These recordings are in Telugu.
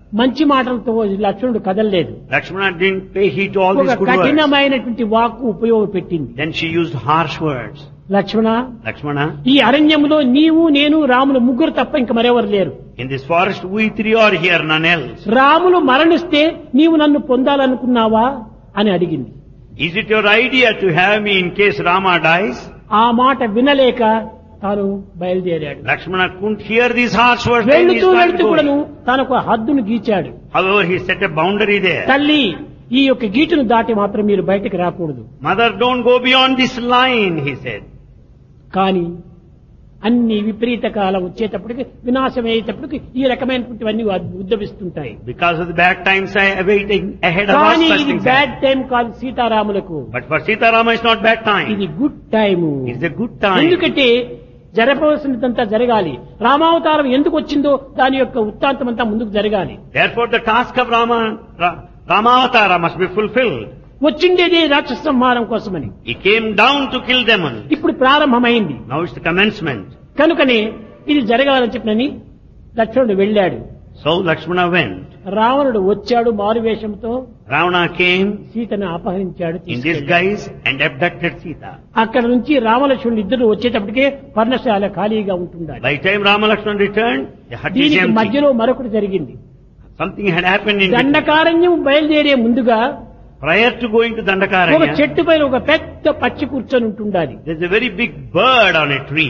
మంచి మాటలతో లక్ష్మణుడు కదలలేదు. Lakshmana didn't pay heed to all ఒక these good words. కఠినమైనటువంటి వాక్కు ఉపయోగపెట్టింది. Then she used harsh words. Lakshmana, Lakshmana, ఈ అరణ్యంలో నీవు నేను రాములు ముగ్గురు తప్ప ఇంక మరెవరు లేరు. in this forest we three are here, none else. Ramulu మరణిస్తే నీవు నన్ను పొందాలనుకున్నావా అని అడిగింది. Is it your idea to have me in case Rama dies? ఆ మాట వినలేక తాను బయలుదేరాడు. Lakshmana couldn't hear these harsh words. Then he వెళుతూ started వెళుతూ కూడాను going. తనకు హద్దును గీచాడు. However, he set a boundary there. తల్లి, ఈ యొక్క గీటును దాటి మాత్రం మీరు బయటకు రాకూడదు. Mother, don't go beyond this line, he said. కానీ అన్ని విపరీత కాలం వచ్చేటప్పటికి, వినాశం అయ్యేటప్పటికి ఈ రకమైనటువంటివన్నీ ఉద్భవిస్తుంటాయి. Because of the bad times awaiting ahead of us, కానీ such ఇది things బ్యాడ్ happen. టైం కాదు సీతారాములకు. But for Sita Rama, it's not bad time. ఇది good time. It's a good time. ఎందుకంటే జరపవలసినదంతా జరగాలి. రామావతారం ఎందుకు వచ్చిందో దాని యొక్క వృత్తాంతం అంతా ముందుకు జరగాలి. Therefore, the task of Ramavatara must be fulfilled. వచ్చిండేదే రాక్షస సంహారం కోసమని. He came down to kill demons. ఇప్పుడు ప్రారంభమైంది. Now it's the commencement. కనుకనే ఇది జరగాలని చెప్పినని లక్ష్మణుడు వెళ్ళాడు. So Lakshmana went. రావణుడు వచ్చాడు మారువేషంతో. Ravana came సీతను అపహరించాడు, in తీసుకెళ్ళాడు. disguise and abducted Sita. అక్కడ నుంచి రామలక్ష్మణుడు ఇద్దరు వచ్చేటప్పటికే పర్ణశాల ఖాళీగా ఉంటుండాలి. By the time Rama Lakshmana returned, the hut is దీనికి empty. మధ్యలో మరొకటి జరిగింది. Something had happened in between. Dandakaranya బయలుదేరే ముందుగా Prior to going to ఒక Dandakaranya, చెట్టు పైన ఒక పెద్ద పచ్చి కూర్చొని ఉంటుండాలి. there's a very big bird on a tree.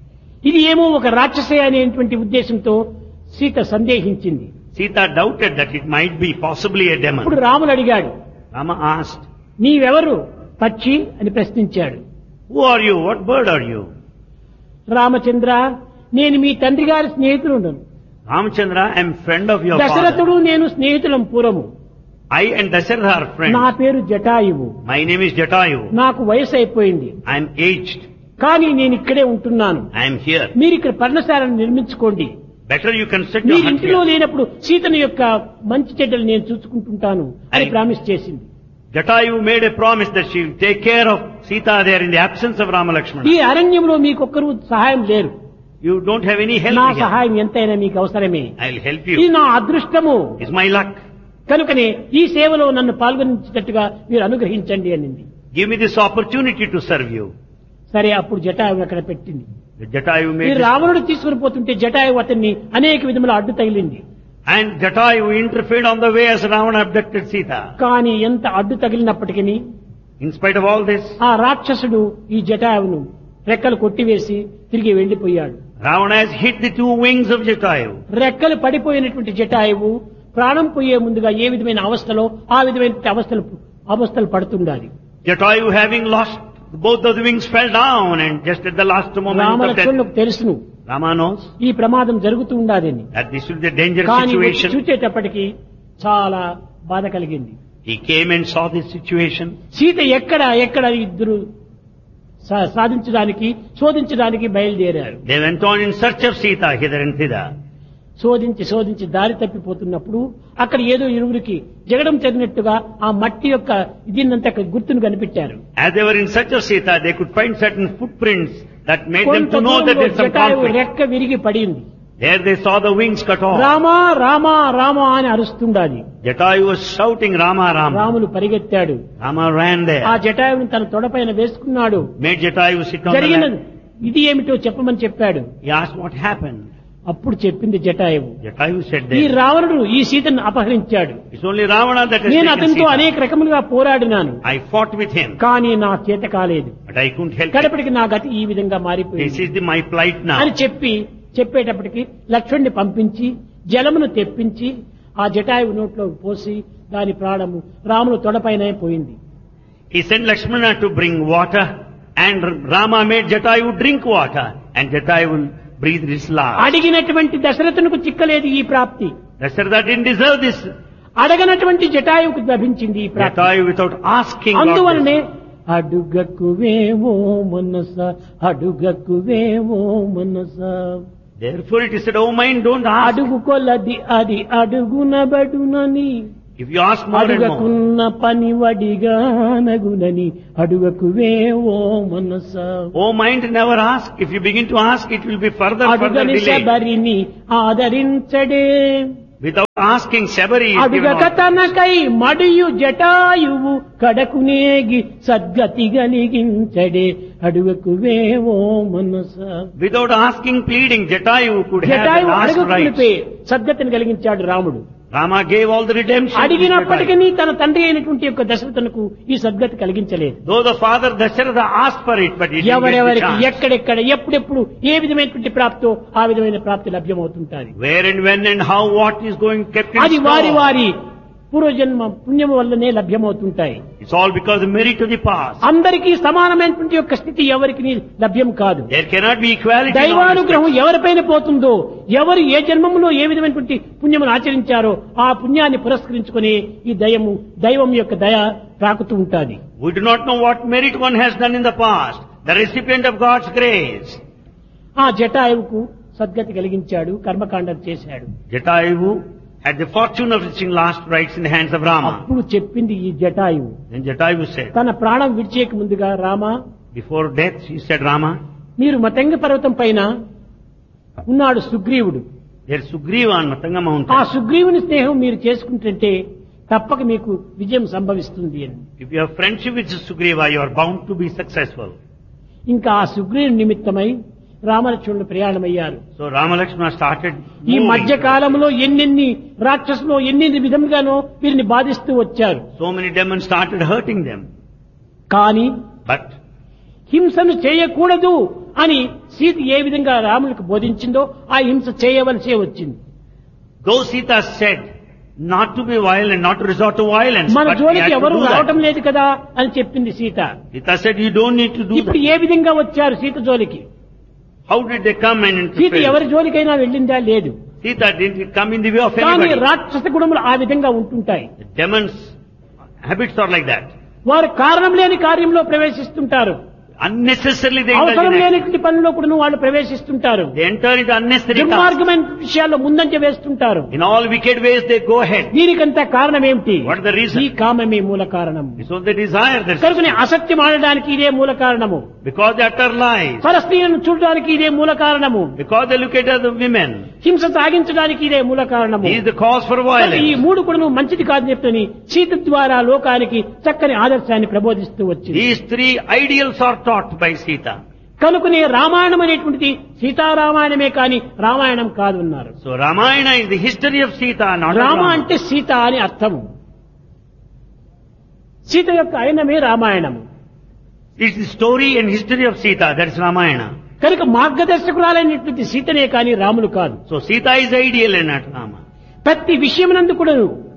ఇది ఏమో ఒక రాక్షసే అనేటువంటి ఉద్దేశంతో Sita సందేహించింది. Sita doubted that it might be possibly a ఇప్పుడు demon. రాముడు అడిగాడు, Rama asked, నీవెవరు పక్షి అని ప్రశ్నించాడు. who are you? What bird are you? Ramachandra, నేను మీ తండ్రి గారి స్నేహితుడు. Ramchandra, I am friend of your దశరథుడు father. నేను స్నేహితులం పూర్వము. I and Dasharatha are friends. నా పేరు Jatayu. My name is Jatayu. నాకు వయసు అయిపోయింది. I am aged. కానీ నేను ఇక్కడే ఉంటున్నాను. I am here. మీరు ఇక్కడ పర్ణశాలను నిర్మించుకోండి. Better you construct your మీరు hut ఇంటిలో here. లేనప్పుడు సీతను యొక్క మంచి చెడ్డలు నేను చూసుకుంటుంటాను అని ప్రామిస్ చేసింది. Jatayu made a promise that she will take care of Sita there in the absence of Rama ఈ Lakshmana. అరణ్యంలో మీకొక్కరు సహాయం లేరు. You don't have any help నా here. సహాయం ఎంతైనా మీకు అవసరమే. I will help ఇది you. నా అదృష్టము. It's my luck. కనుకనే ఈ సేవలో నన్ను పాల్గొనించేటట్టుగా మీరు అనుగ్రహించండి అనింది. Give me this opportunity to serve you. సరే, అప్పుడు జటాయువు అక్కడ పెట్టింది. The Jatayu ఈ made this, రావణుడు తీసుకుని పోతుంటే జటాయువు అతన్ని అనేక విధముల అడ్డు తగిలింది. and Jatayu interfered on the way as Ravana abducted Sita. కానీ ఎంత అడ్డు తగిలినప్పటికీ In spite of all this, ఆ రాక్షసుడు ఈ జటాయువును రెక్కలు కొట్టివేసి తిరిగి వెళ్లిపోయాడు. Ravana has hit the two wings of Jatayu. రెక్కలు పడిపోయినటువంటి జటాయువు ప్రాణం పోయే ముందుగా ఏ విధమైన అవస్థలో ఆ విధమైన అవస్థలు పడుతుండాలి. Jatayu, having lost both of the wings, fell down, and just at the last moment of death, రామలక్ష్మణులకు తెలుసును Rama knows ఈ ప్రమాదం జరుగుతూ ఉండాలని. that this will be a dangerous కానీ వచ్చి situation. చూచేటప్పటికి చాలా బాధ కలిగింది. He came and saw this situation. Sita ఎక్కడ ఇద్దరు సాధించడానికి శోధించడానికి బయలుదేరారు. They went on in search of Sita hither and thither. శోధించి దారి తప్పిపోతున్నప్పుడు అక్కడ ఏదో ఇరువురికి జగడం చదివినట్టుగా ఆ మట్టి యొక్క దీన్నంతా గుర్తును కనిపెట్టారు. As they were in search of Sita, they could find certain footprints that made them కొంత to know that దూరంలో there's some జటాయువు conflict. రెక్క విరిగి పడింది. There they saw the wings cut off. Rama Rama Rama అని అరుస్తుండాలి. Jatayu was shouting Rama Rama. Ramulu పరిగెత్తాడు. Rama ran ఆ there. జటాయువుని తన తొడపైన వేసుకున్నాడు. Made Jatayu sit on the జరిగిన lap. ఇది ఏమిటో చెప్పమని చెప్పాడు. He asked what happened. అప్పుడు చెప్పింది జటాయువు, Jatayu said ఈ that రావణుడు ఈ సీతను అపహరించాడు. it's only Ravana that has నేను taken అతనితో Sita. అనేక రకములుగా పోరాడినాను, I fought with him, కానీ నా చేత కాలేదు. but I couldn't help it. కడపటికి నా గతి ఈ విధంగా This మారిపోయింది is my plight now. అని చెప్పేటప్పటికి లక్ష్మణ్ణి పంపించి జలమును తెప్పించి ఆ జటాయువు నోట్లో పోసి దాని ప్రాణము రాముని తొడపైనే పోయింది. He sent Lakshmana to bring water, and Rama made Jatayu drink water, and Jatayu breathed his last. అడిగినటువంటి దశరథునికి చిక్కలేదు ఈ ప్రాప్తి. Dasharatha didn't deserve this. అడగనటువంటి జటాయువుకు లభించింది ఈ ప్రాప్తి. Jatayu without asking. అందువలనే అడుగకువేవో మనస అడుగకువేవో మనస, Therefore it is said, oh mind, don't ask. అడుగు కొలది అది అడుగునబడునని, If you ask more and more. అడుగకున్న పని వడిగానగునని అడుగకువేవో మనస. Oh mind, never ask. If you begin to ask, it will be further అడుగని delayed. శబరిని ఆదరించడే, Without asking, Shabari is given అడుగక all. తనకై మడియు Jatayu కడకునేగి సద్గతి కలిగించడే అడుగకువేవో మనస. Without asking, pleading, Jatayu could have the Jatayu last అడుగుకునిపే rights. సద్గతిని కలిగించాడు రాముడు. Rama gave all the redemption to Jatayu. అడిగినప్పటికీ తన తండ్రి అయినటువంటి యొక్క దశరథునకు ఈ సద్గతి కలిగించలేదు. Though the father Dasharatha asked for it, but he didn't get the ఎవరెవరికి chance. ఎక్కడెక్కడ ఎప్పుడెప్పుడు ఏ విధమైనటువంటి ప్రాప్తో ఆ విధమైన ప్రాప్తి లభ్యమవుతుంటారు. Where and when and how what is going kept in అది వారి store. వారి పూర్వజన్మ పుణ్యము వల్లనే లభ్యమవుతుంటాయి. It's all because of merit of the past. అందరికీ సమానమైనటువంటి యొక్క స్థితి ఎవరికి లభ్యం కాదు. There cannot be equality in all దైవానుగ్రహం respects. ఎవరిపైన పోతుందో, ఎవరు ఏ జన్మములో ఏ విధమైనటువంటి పుణ్యమును ఆచరించారో ఆ పుణ్యాన్ని పురస్కరించుకుని ఈ దైవం యొక్క దయ తాకుతూ ఉంటాది. We do not know what merit one has done in the past. The recipient of God's grace. ఆ జటాయువుకు సద్గతి కలిగించాడు, కర్మకాండం చేశాడు. Jatayu had the fortune of reaching last rights in the hands of Rama. అప్పుడు చెప్పింది ఈ జటాయువు, Then Jatayu said, తన ప్రాణం విడిచేక ముందుగా, Rama, before death, he said, Rama, మీరు మతంగ పర్వతం పైన ఉన్నాడు సుగ్రీవుడు. there is Sugriva on Matanga ఆ mountain. సుగ్రీవుని స్నేహం మీరు చేసుకుంటుంటే తప్పక మీకు విజయం సంభవిస్తుంది అని. If you have friendship with Sugriva, you are bound to be successful. ఇంకా ఆ సుగ్రీవుని నిమిత్తమై రామలక్ష్మణులు ప్రయాణమయ్యారు. So Rama Lakshmana started ఈ moving. మధ్య కాలంలో ఎన్నెన్ని రాక్షసులు ఎన్నెన్ని విధముగానో వీరిని బాధిస్తూ వచ్చారు. So many demons started hurting them. కానీ But హింసను చేయకూడదు అని సీత ఏ విధంగా రాములకు బోధించిందో ఆ హింస చేయవలసే వచ్చింది. though Sita said not to be violent, not to resort to violence, మన but we జోలికి had to ఎవరు do రావటం that. లేదు కదా అని చెప్పింది Sita. Sita said, you don't need to do ఇప్పుడు that. ఏ విధంగా వచ్చారు సీత జోలికి? How did they come and Sita interfere? ఎవరి జోలికైనా వెళ్ళిందా? లేదు. Sita didn't come in the way of కానీ anybody. రాక్షస గుణములు ఆ విధంగా ఉంటుంటాయి. The demons' habits are like that. వారు కారణం లేని కార్యంలో ప్రవేశిస్తుంటారు. Unnecessarily they అవసరం indulge in it. లేనిటువంటి పనుల్లో కూడా వాళ్ళు ప్రవేశిస్తుంటారు. They enter into unnecessary tasks. దుర్మార్గమైన విషయాల్లో ముందంజ వేస్తుంటారు. In all wicked ways they go ahead. దీనికంతా కారణం ఏమిటి? What is the reason? ఈ కామమే మూల కారణం. It's only the desire that's కనుకనే అసత్యం ఆడడానికి ఇదే మూల కారణము. because they utter lies. పరస్త్రీలను చూడడానికి ఇదే మూల కారణము. Because they look at other women. హింస సాగించడానికి ఇదే మూల కారణము. He is the cause for కనుక ఈ violence. మూడు కూడా మంచిది కాదు చెప్తని సీత ద్వారా లోకానికి చక్కని ఆదర్శాన్ని ప్రబోధిస్తూ వచ్చింది. These three ideals are taught by Sita. కనుకనే రామాయణం అనేటువంటిది సీతారామాయణమే కాని రామాయణం కాదు అన్నారు. So Ramayana is the history of Sita, not of Rama Rama. అంటే సీత అని అర్థము. సీత యొక్క ఆయనమే రామాయణము. It's the story and history of Sita, that is Ramayana. కనుక మార్గదర్శకురాలైనటువంటి సీతనే కాని రాములు కాదు. So Sita is ideal and not Rama. ప్రతి విషయమునందు కూడా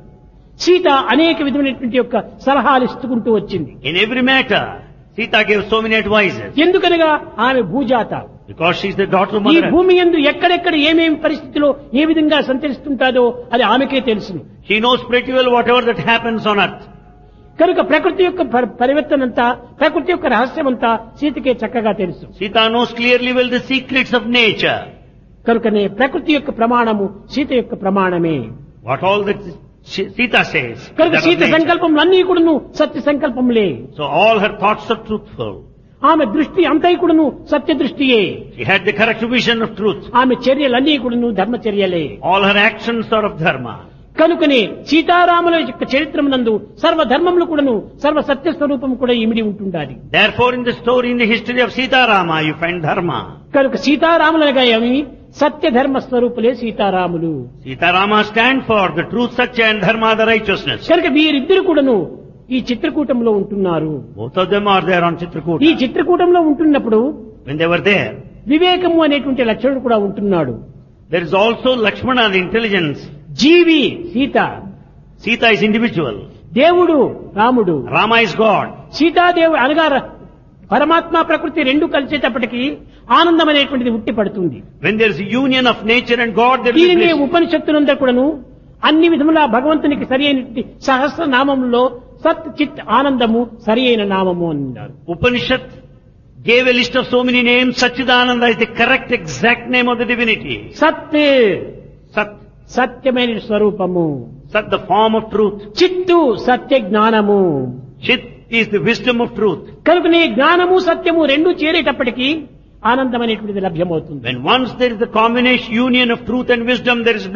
సీత అనేక విధమైనటువంటి యొక్క సలహాలు ఇస్తుకుంటూ వచ్చింది. In every matter, Sita gave so many advices. ఎందుకనగా ఆమె భూజాత. Because she is the daughter of ఈ Mother. భూమి యందు ఎక్కడెక్కడ ఏమేమి పరిస్థితిలో ఏ విధంగా సంచరిస్తుంటాదో అది ఆమెకే తెలుసును. She knows pretty well whatever that happens on earth. కనుక ప్రకృతి యొక్క పరివర్తనంతా, ప్రకృతి యొక్క రహస్యమంతా సీతకే చక్కగా తెలుసు. Sita knows clearly well the secrets of nature. కనుకనే ప్రకృతి యొక్క ప్రమాణము సీత యొక్క ప్రమాణమే. What all that Sita says. is కనుక that of సీత nature. సంకల్పములన్నీ కూడాను సత్య సంకల్పములే. So all her thoughts are truthful. ఆమె దృష్టి అంతై కూడాను సత్య దృష్టియే. She had the correct vision of truth. ఆమె చర్యలన్నీ కూడాను ధర్మచర్యలే. All her actions are of dharma. కనుకనే సీతారాముల యొక్క చరిత్రమునందు సర్వధర్మములు కూడాను సర్వ సత్య స్వరూపం కూడా ఇమిడి ఉంటుండాలి. Therefore in the story, in the history of Sita Rama, you find dharma. కనుక సీతారాములగా ఏమి సత్య ధర్మ స్వరూపులే సీతారాములు. Sita Rama stand for the truth, satya and dharma, the righteousness. కనుక వీరిద్దరు కూడాను ఈ చిత్రకూటంలో ఉంటున్నారు. Both of them are there on ఈ Chitrakuta. చిత్రకూటంలో ఉంటున్నప్పుడు When they were there, వివేకము అనేటువంటి లక్షణుడు కూడా ఉంటున్నాడు. there is also Lakshmana, the intelligence. G V Sita, Sita is individual. దేవుడు రాముడు. Rama is God. సీతాదేవి అనగా పరమాత్మ ప్రకృతి రెండు కలిసేటప్పటికీ ఆనందం అనేటువంటిది ఉట్టి పడుతుంది. When there is a union of nature and God, there will be దీనినే bliss. ఉపనిషత్తులందరూ కూడాను అన్ని విధముల భగవంతునికి సరి అయినటువంటి సహస్ర నామములో సత్ చిత్ ఆనందము సరి అయిన నామము అన్నారు. Upanishad gave a list of so many names. Satchidananda is the correct exact name of the divinity. సత్ Sat, సత్యమైన స్వరూపము, Sat the form of truth. చిత్తు సత్య జ్ఞానము. Chit is the wisdom of truth. కనుకనే జ్ఞానము సత్యము రెండు చేరేటప్పటికీ ఆనందం అనేటువంటిది లభ్యమవుతుంది. When once there is the combination union of truth and wisdom, there is bliss.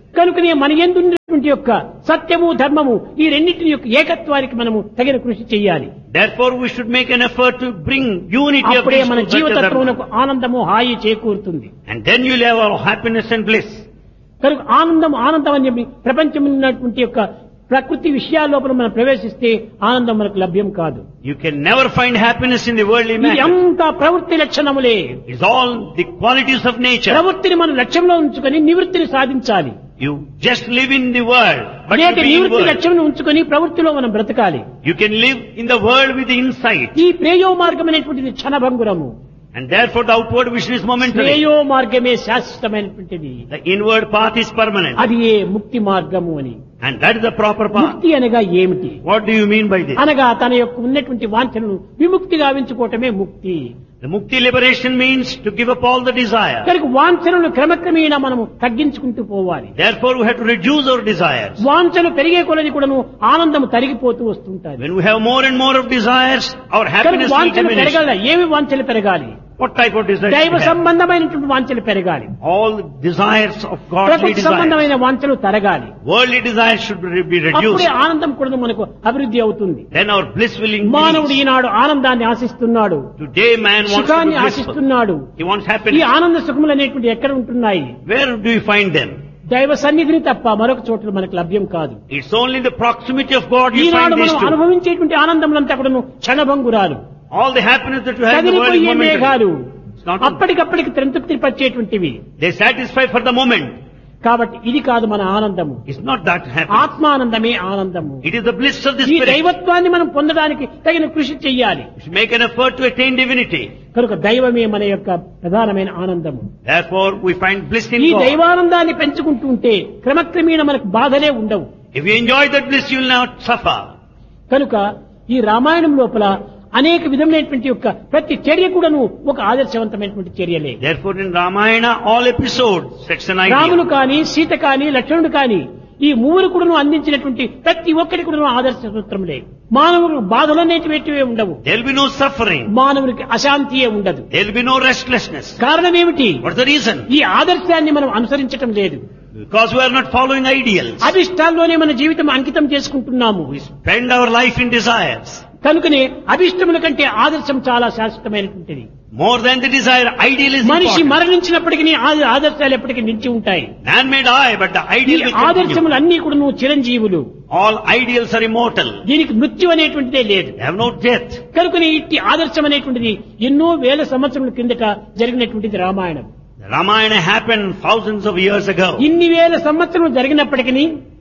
కనుకనే మన యందు ఉన్నటువంటి యొక్క సత్యము ధర్మము ఈ రెండింటిని యొక్క ఏకత్వానికి మనము తగిన కృషి చేయాలి. Therefore we should make an effort to bring unity of అప్పుడే these మన two Satya జీవితత్వమునకు Dharma. ఆనందము హాయి చేకూరుతుంది. And then you'll have all happiness and bliss. కనుక ఆనందం అని చెప్పి ప్రపంచం ఉన్నటువంటి యొక్క ప్రకృతి విషయాల లోపల మనం ప్రవేశిస్తే ఆనందం మనకు లభ్యం కాదు. You can never find happiness in the worldly ఇది matter. అంతా ప్రవృత్తి లక్షణములే. It's all the qualities of nature. ప్రవృత్తిని మనం లక్ష్యంలో ఉంచుకొని నివృత్తిని సాధించాలి. You just live in the world, but you అనేక be in నివృత్తి world. లక్ష్యం ఉంచుకొని ప్రవృత్తిలో మనం బ్రతకాలి. You can live in the world with the insight. ఈ ప్రేయో మార్గం అనేటువంటిది క్షణభంగురము. And therefore the outward vision is momentary. ప్రేయో మార్గమే శాశ్వతమైనటువంటిది. The inward path is permanent. అది ఏ ముక్తి మార్గము అని. And that is the proper path. ముక్తి అనగా ఏమిటి? What do you mean by this? అనగా తన యొక్క ఉన్నటువంటి వాంఛనను విముక్తి గావించుకోవటమే ముక్తి. The mukti liberation means to give up all the desire. కనుక వాంఛనను క్రమక్రమేణా మనము తగ్గించుకుంటూ పోవాలి. Therefore we have to reduce our desires. వాంఛలు పెరిగే కొలది కూడాను ఆనందం తరిగిపోతూ వస్తుంటాయి. When we have more and more of desires, our కనుక happiness will వాంఛలు diminish. పెరగాలి. ఏమి వాంఛలు పెరగాలి? What type of desires? దైవ we have? సంబంధమైనటువంటి వాంఛలు పెరగాలి. All the desires of godly ప్రకృతి desires. సంబంధమైన వాంఛలు తరగాలి. Worldly desires should be reduced. అప్పుడే ఆనందం కూడా మనకు అభివృద్ధి అవుతుంది. Then our bliss will మానవుడు increase. ఈనాడు ఆనందాన్ని ఆశిస్తున్నాడు, Today man wants to సుఖాన్ని be blissful. ఆశిస్తున్నాడు. He wants ఈ happiness. ఆనంద సుఖములు అనేటువంటి ఎక్కడ ఉంటున్నాయి? Where do you find them? దైవ సన్నిధిని తప్ప మరొక చోట మనకు లభ్యం కాదు. It's only in the proximity of God you Eenadu find these మనం two. అనుభవించేటువంటి ఆనందములంతా కూడాను క్షణభంగురాలు, All the happiness that you have in the world is కదిలిపోయే మేఘాలు, momentary. It's not. అప్పటికప్పటికి సంతృప్తి పరిచేటువంటివి. They satisfy for the moment. కాబట్టి ఇది కాదు మన ఆనందము. It's not that happiness. ఆత్మానందమే ఆనందము. It is the bliss of the ఈ spirit. దైవత్వాన్ని మనం పొందడానికి తగిన కృషి చెయ్యాలి. We should make an effort to attain divinity. కనుక దైవమే మన యొక్క ప్రధానమైన ఆనందము. Therefore we find bliss in ఈ God. దైవానందాన్ని పెంచుకుంటూ ఉంటే క్రమక్రమేణా మనకు బాధలే ఉండవు. If you enjoy that bliss, you will not suffer. కనుక ఈ రామాయణం లోపల అనేక విధమైనటువంటి యొక్క ప్రతి చర్య కూడాను ఒక ఆదర్శవంతమైనటువంటి చర్యలే. Therefore in Ramayana all episodes sets an Ramulu idea. కాని, సీత కాని, లక్ష్మణుడు కాని ఈ మూడు కూడాను అందించినటువంటి ప్రతి ఒక్కటి కూడాను ఆదర్శ సూత్రములే. మానవుడు బాధలనేటివే ఉండవు. There will be no suffering. మానవునికి అశాంతియే ఉండదు. There will be no restlessness. కారణం ఏమిటి? What's the reason? ఈ ఆదర్శాన్ని మనం అనుసరించటం లేదు. Because we are not following ideals. అభిష్టాల్లోనే మన జీవితం అంకితం చేసుకుంటున్నాము. We spend our life in desires. కనుకనే అభిష్టముల కంటే ఆదర్శం చాలా శాశ్వతమైనటువంటిది. More than the desire, ideal is మనిషి important. మరణించినప్పటికీ ఆదర్శాలు ఎప్పటికీ నిలిచి ఉంటాయి. Man may die, but the ఈ ideal will continue. ఆదర్శములు అన్ని కూడా నువ్వు చిరంజీవులు. All ideals are immortal. దీనికి మృత్యు అనేటువంటిదే లేదు. They have no death. కనుకనే ఇట్టి ఆదర్శం అనేటువంటిది ఎన్నో వేల సంవత్సరముల కిందట జరిగినటువంటిది Ramayanam. The Ramayana happened thousands of years ago. ఇన్ని వేల సంవత్సరములు జరిగినప్పటికీ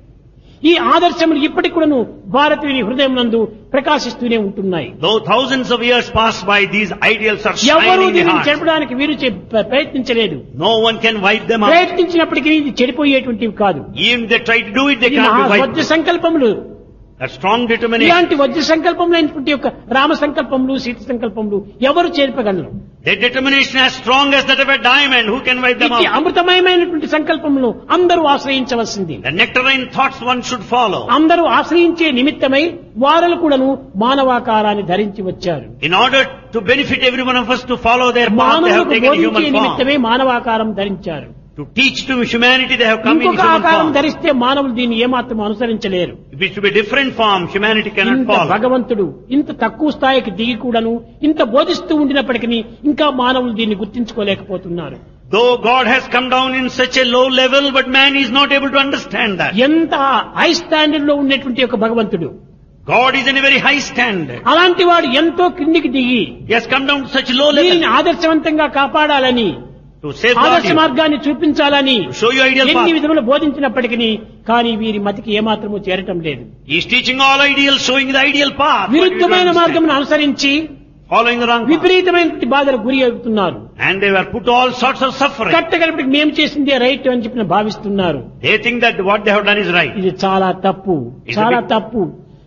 ఈ ఆదర్శములు ఇప్పటికి కూడాను భారతీయుని హృదయం నందు ప్రకాశిస్తూనే ఉంటున్నాయి. Though thousands of years pass by, these ideals are ఎవరు shining in the దీనిని heart. చెరపడానికి వీరు ప్రయత్నించలేదు. No one can wipe them out. ప్రయత్నించినప్పటికీ ఇది చెడిపోయేటువంటివి కాదు. Even if they try to do it, they ఇది can't be మహా wiped. Vajra సంకల్పములు. A strong determination. ఇలాంటి వజ్ర సంకల్పములైనటువంటి యొక్క రామ సంకల్పములు, సీత సంకల్పములు ఎవరు చేర్పగలరు? Their determination as strong as that of a diamond. Who can wipe them ఇట్టి out? అమృతమయమైనటువంటి సంకల్పములు అందరూ ఆశ్రయించవలసింది. The nectarine thoughts one should follow. అందరూ ఆశ్రయించే నిమిత్తమై వారలు కూడాను మానవాకారాన్ని ధరించి వచ్చారు. In order to benefit every one of us to follow their path, they have మానవులకు taken a బోధించే human form. నిమిత్తమే మానవాకారం ధరించారు. To teach to humanity, they have come in ఇంకొక human ఆకారం form. ధరిస్తే మానవులు దీన్ని ఏమాత్రం అనుసరించలేరు. If it should be different form, humanity cannot ఇంత follow. భగవంతుడు ఇంత తక్కువ స్థాయికి దిగి కూడాను ఇంత బోధిస్తూ ఉండినప్పటికీ ఇంకా మానవులు దీన్ని గుర్తించుకోలేకపోతున్నారు. Though God has come down in such a low level, but man is not able to understand that. ఎంత హై స్టాండర్డ్ లో ఉన్నటువంటి ఒక భగవంతుడు, God is in a very high standard. అలాంటి వాడు ఎంతో కిందికి దిగి He has come down to such low level దీనిని ఆదర్శవంతంగా కాపాడాలని, to save ఆదర్శ God, మార్గాన్ని చూపించాలని to show you ideal ఎన్ని path. విధములు బోధించినప్పటికీ కానీ వీరి మతికి ఏమాత్రము చేరటం లేదు. He is teaching all ideals, showing the ideal path. but we don't విరుద్ధమైన understand. మార్గమును అనుసరించి Following the wrong path. విపరీతమైన బాధలకు గురి అవుతున్నారు. And they were put to all sorts of suffering. కట్టగలిపి మేము చేసిందే రైట్ అని చెప్పి భావిస్తున్నారు. They think that what they have done is right. ఇది చాలా తప్పు, It's a చాలా big- తప్పు.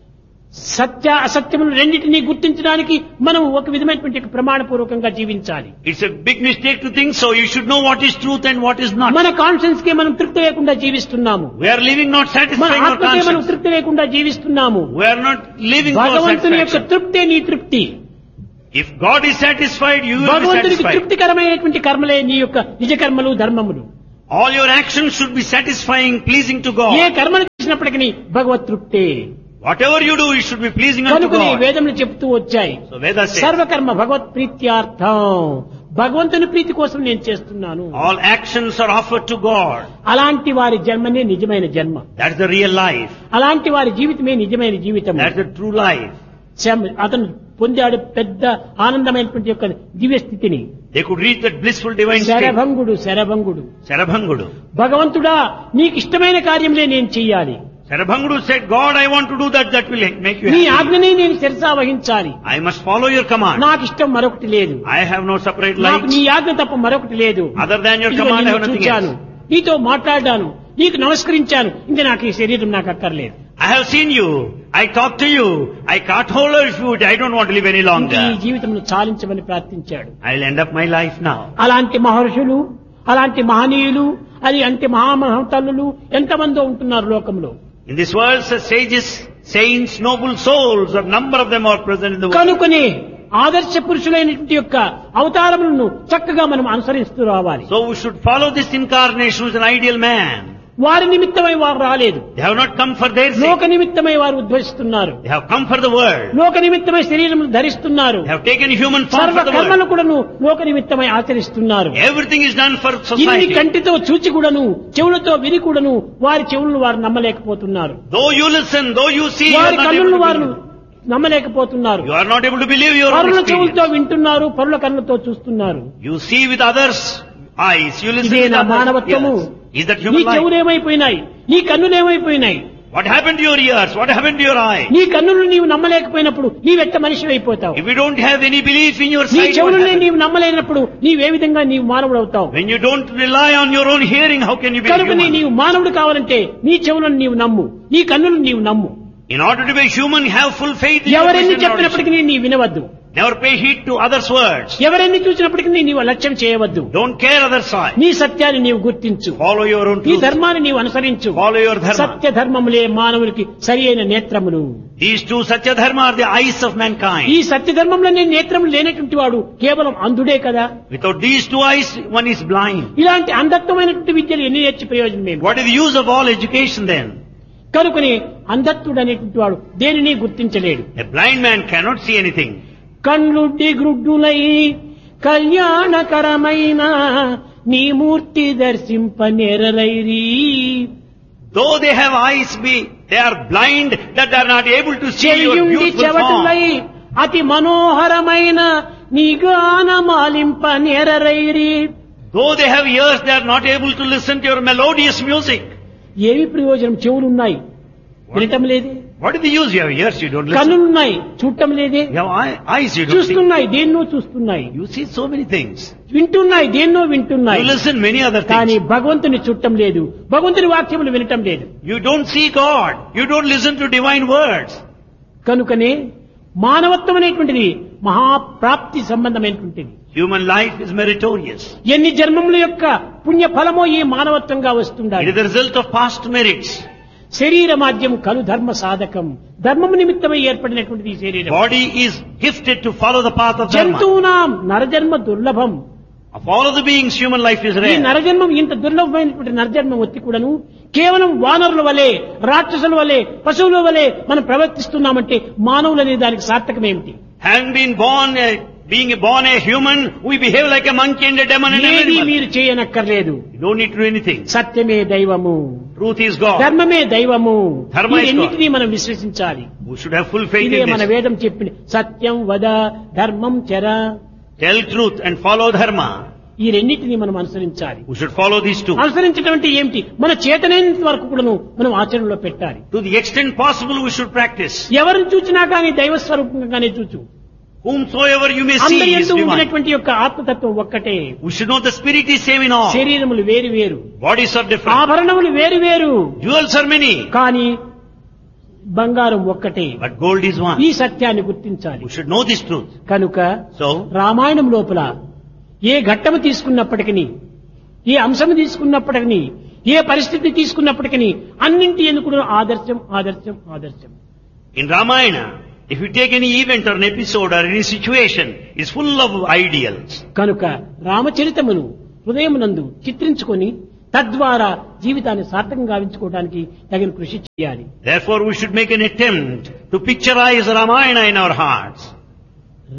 సత్య అసత్యములు రెండింటినీ గుర్తించడానికి మనం ఒక విధమైనటువంటి ప్రమాణపూర్వకంగా జీవించాలి. It's a big mistake to think so. You should know what is truth and what is not. మన కాన్షియన్స్ కి మనం తృప్తి లేకుండా జీవిస్తున్నాము. We are living not మన satisfying our ఆత్మకే మనం conscience. తృప్తి లేకుండా జీవిస్తున్నాము. We are not living for భగవంతుని యొక్క satisfaction. తృప్తే నీ తృప్తి. If God is satisfied, you will be భగవంతునికి satisfied. తృప్తికరమైనటువంటి కర్మలే నీ యొక్క నిజ కర్మలు, ధర్మములు. All your actions should be satisfying, pleasing to A God. కర్మను చేసినప్పటికీ భగవత్ తృప్తే. Whatever you do, it should be pleasing unto కనుకనే God. వేదములు చెప్తూ వచ్చాయి, So Vedas says, సర్వకర్మ భగవత్ ప్రీత్యార్థం, భగవంతుని ప్రీతి కోసం నేను చేస్తున్నాను. all actions are offered to God. అలాంటి వారి జన్మనే నిజమైన జన్మ, That's the real life. అలాంటి వారి జీవితమే నిజమైన జీవితం. That's the true life. అతను పొందాడు పెద్ద ఆనందమైనటువంటి యొక్క దివ్య స్థితిని. They could reach that blissful divine state. శరభంగుడు శరభంగుడు, Sarabhangudu. భగవంతుడా నీకు ఇష్టమైన కార్యంలే నేను చెయ్యాలి, Sarabhangudu said, God, I want to do that. That will make you నీ happy. ఆజ్ఞనే నేను శిరసా వహించాలి, I must follow your command. నాకు ఇష్టం మరొకటి లేదు, I have no separate నాకు life. నీ ఆజ్ఞ తప్ప మరొకటి లేదు. Other than your ఇదిగో command, I నిన్ను have nothing చూచాను, else. నీతో మాట్లాడాను, నీకు నమస్కరించాను, ఇంకా నాకు ఈ శరీరం నాకు అక్కర్లేదు. I have seen you. I talked to you. I caught hold of you. I don't want to live any ఇంకా longer. ఈ జీవితంలో చాలించమని ప్రార్థించాడు. I'll end up my life now. అలాంటి మహర్షులు, అలాంటి మహనీయులు, అది అంటే మహామహతల్లులు ఎంతమందో ఉంటున్నారు లోకంలో. In this world, such sages, saints, noble souls, a number of them are present in the world. కనుకనే ఆదర్శ పురుషులైనటువంటి యొక్క అవతారములను చక్కగా మనం అనుసరిస్తూ రావాలి. So we should follow this incarnation who is an ideal man. వారి నిమిత్తమై వారు రాలేదు, They have not come for their లోక sake. నిమిత్తమై వారు ఉద్భవిస్తున్నారు, They have come for the world. లోక నిమిత్తమై శరీరం ధరిస్తున్నారు, They have taken human form సర్వ for the కర్మలు world. కూడాను లోక నిమిత్తమై ఆచరిస్తున్నారు. Everything is done for ఇన్ని society. కంటితో చూచి కూడాను, చెవులతో విని కూడాను వారి చెవులను వారు నమ్మలేకపోతున్నారు, Though you listen, though you see, you are వారి not able కన్నులను to వారు believe. నమ్మలేకపోతున్నారు. You are not able to believe your own పరుల చెవులతో experience. వింటున్నారు, పరుల కన్నులతో చూస్తున్నారు. You see with others' eyes. You listen ఇదే with నా others' మానవత్వము. ears. Is that నీ human life? చెవులేమైపోయినాయి, నీ కన్నులేమైపోయినాయి, What happened to your ears? What happened to your eye? నీ కన్నులు నీవు నమ్మలేకపోయినప్పుడు నీవెట్ట మనిషి అయిపోతావు, If you don't have any belief in your నీ sight, what చెవులనే happens? నీవు నమ్మలేనప్పుడు నీవే విధంగా నీవు మానవుడు అవుతావు. When you don't rely on your own hearing, how can you be కనుక human? నీవు మానవుడు కావాలంటే నీ చెవులను నీవు నమ్ము, నీ కన్నులను నీవు నమ్ము. In order to be human, have full faith in your ఎవరెన్ని vision చెప్పినప్పటికీ knowledge. నీ వినవద్దు, Never pay heed to others' words. ఎవరెన్ని చూసినప్పటికీ నీవు లక్ష్యం చేయవద్దు. Don't care others' side. నీ సత్యాన్ని నీవు గుర్తించు, Follow your own నీ truth. ధర్మాన్ని నీవు అనుసరించు. Follow your dharma. సత్య ధర్మములే మానవునికి సరి అయిన నేత్రములు. These two Satya Dharma are the eyes of ఈ mankind. సత్య ధర్మంలోనే నేత్రములు లేనటువంటి వాడు కేవలం అంధుడే కదా. Without these two eyes, one is blind. ఇలాంటి అంధత్వమైనటువంటి విద్యలు ఎన్ని నేర్చి ప్రయోజనం ఏమి? What is the use of all education then? కనుకని అంధత్వుడు అనేటువంటి వాడు దేనిని గుర్తించలేడు. A blind man cannot see anything. కళ్ళుడ్డి గ్రుడ్డులై కళ్యాణకరమైన నీ మూర్తి దర్శింపనేరరైరి. Though they have eyes, they are blind that they are not able to see your చెయ్యుండి beautiful చెవటులై form. అతి మనోహరమైన నీ గానమాలింపనేరరైరి. Though they have ears, they are not able to listen to your melodious music. ఏమి ప్రయోజనం? చెవులున్నాయి, వినటం లేదే. What is the use? You have ears, you don't listen. కన్నులున్నాయి, చూడటం లేదే. You have eyes, you don't see. చూస్తున్నాయి, దేన్నో చూస్తున్నాయి. You see so many things. వింటున్నాయి, దేన్నో వింటున్నాయి. You listen many other కానీ things. భగవంతుని చూడటం లేదు, భగవంతుని వాక్యములు వినటం లేదు. You don't see God. You don't listen to divine words. కనుకనే మానవత్వం అనేటువంటిది మహాప్రాప్తి సంబంధమైనటువంటిది. Human life is meritorious. ఎన్ని జన్మముల యొక్క పుణ్య ఫలమో ఈ మానవత్వంగా It వస్తుండాలి. is the result of past merits. శరీర మాధ్యం కలు ధర్మ సాధకం, ధర్మము నిమిత్తమై ఏర్పడినటువంటిది ఈ శరీరం. Body is gifted to follow the path of dharma. జంతువునాం నరజన్మ దుర్లభం. Of all of the beings, human life is ఈ rare. నరజన్మం ఇంత దుర్లభమైనటువంటి నరజన్మం వచ్చి కూడాను కేవలం వానరుల వలె, రాక్షసుల వలె, పశువుల వలె మనం ప్రవర్తిస్తున్నామంటే మానవులు అనే దానికి సార్థకమేమిటి? Having been born, being born a human, we behave like a monkey and a demon and an ఏది animal. మీరు చేయనక్కర్లేదు. You don't need to do anything. సత్యమే దైవము, Truth is God. ధర్మమే దైవము. ధర్మ is ఇవన్నిటినీ మనం విశ్వసించాలి. We should have full faith ఇదే in మన this. వేదం చెప్పిన సత్యం వద ధర్మం చర, Tell truth and follow dharma. ఈ రెండింటినీ మనం అనుసరించాలి. We should follow these two. అనుసరించడం అంటే ఏమిటి? మన చేతనైనంత వరకు కూడాను మనం ఆచరణలో పెట్టాలి. To the extent possible, we should practice. ఎవరిని చూచినా కానీ దైవ స్వరూపంగానే చూచు. Whomsoever you may see అందరి is యందు divine. ఉన్నటువంటి యొక్క ఆత్మతత్వం ఒక్కటే. We should know the spirit is same in all. శరీరములు వేరు వేరు, Bodies are different. ఆభరణములు వేరు వేరు, Jewels are many. కానీ బంగారం ఒక్కటే. But gold is one. ఈ సత్యాన్ని గుర్తించాలి. We should know this truth. కనుక So, రామాయణం లోపల ఏ ఘట్టము తీసుకున్నప్పటికీ, ఏ అంశము తీసుకున్నప్పటికీ, ఏ పరిస్థితి తీసుకున్నప్పటికీ అన్నింటి ఎందుకు ఆదర్శం ఆదర్శం ఆదర్శం. in Ramayana, if you take any event or an episode or any situation, it's full of ideals. కనుక రామచరితమును హృదయమునందు చిత్రించుకొని తద్వారా జీవితాన్ని సార్థకం గావించుకోవడానికి తగిన కృషి చేయాలి. Therefore we should make an attempt to picturize Ramayana in our hearts.